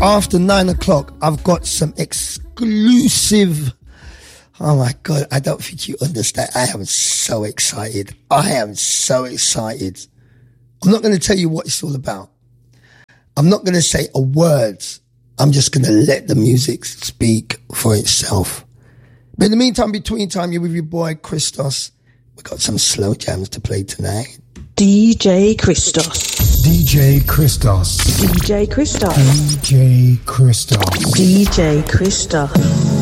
after 9 o'clock, I've got some exclusive. Oh my God, I don't think you understand. I am so excited. I'm not going to tell you what it's all about. I'm not going to say a word. I'm just going to let the music speak for itself. But in the meantime, between time, you're with your boy Christos. We got some slow jams to play tonight. DJ Christos. DJ Christos. DJ Christos. DJ Christos. DJ Christos.